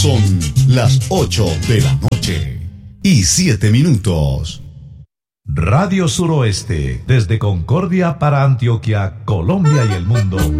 Son las 8:07 Radio Suroeste, desde Concordia para Antioquia, Colombia y el mundo,